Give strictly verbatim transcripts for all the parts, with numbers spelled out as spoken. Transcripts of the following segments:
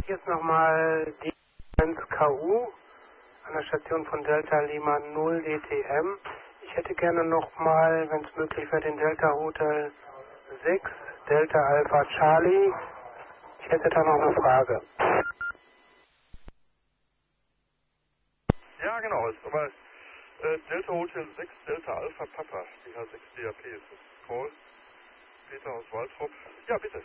Hier ist nochmal die eins K U an der Station von Delta Lima null D T M. Ich hätte gerne nochmal, wenn es möglich wäre, den Delta Hotel sechs, Delta Alpha Charlie. Ich hätte da noch eine Frage. Ja, genau, ist aber äh, Delta Hotel sechs, Delta Alpha Papa, D H sechs D A P ist das. Call, Peter aus Waltrop. Ja, bitte.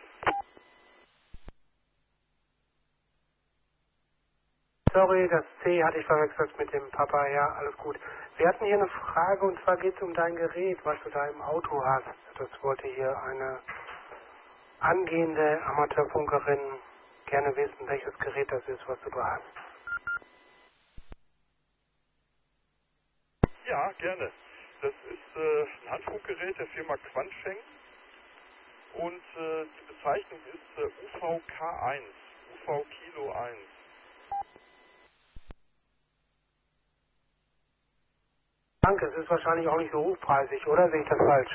Sorry, das C hatte ich verwechselt mit dem Papa. Ja, alles gut. Wir hatten hier eine Frage und zwar geht es um dein Gerät, was du da im Auto hast. Das wollte hier eine angehende Amateurfunkerin gerne wissen, welches Gerät das ist, was du da hast. Ja, gerne. Das ist äh, ein Handfunkgerät der Firma Quansheng und äh, die Bezeichnung ist äh, U V K eins, U V Kilo eins. Danke, es ist wahrscheinlich auch nicht so hochpreisig, oder? Sehe ich das falsch?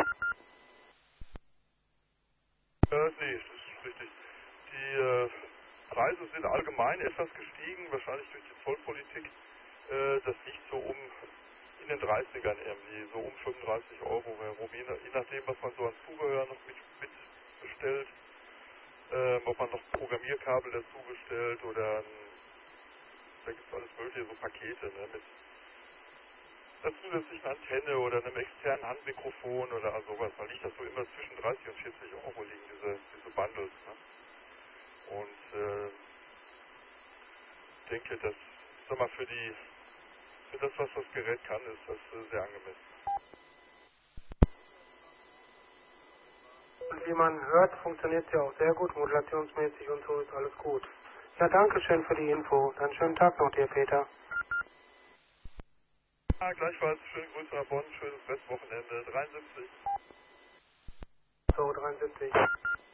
Äh, nee, das ist richtig. Die äh, Preise sind allgemein etwas gestiegen, wahrscheinlich durch die Zollpolitik. Äh, das liegt so um in den dreißigern irgendwie, so um fünfunddreißig Euro herum, je nach- je nachdem, was man so an Zubehör noch mit, mit bestellt, ähm, ob man noch Programmierkabel dazu bestellt oder ein, da gibt es alles mögliche, so Pakete, ne, mit einer zusätzlichen Antenne oder einem externen Handmikrofon oder sowas, da liegt das so immer zwischen dreißig und vierzig Euro liegen diese, diese Bundles, ne? Und äh, ich denke, dass, sag mal, für die, für das, was das Gerät kann, ist das äh, sehr angemessen. Und wie man hört, funktioniert es ja auch sehr gut, modulationsmäßig und so ist alles gut. Ja, danke schön für die Info. Dann schönen Tag noch dir, Peter. Ja, gleichfalls, schöne Grüße nach Bonn, schönes Restwochenende, dreiundsiebzig. So, dreiundsiebzig.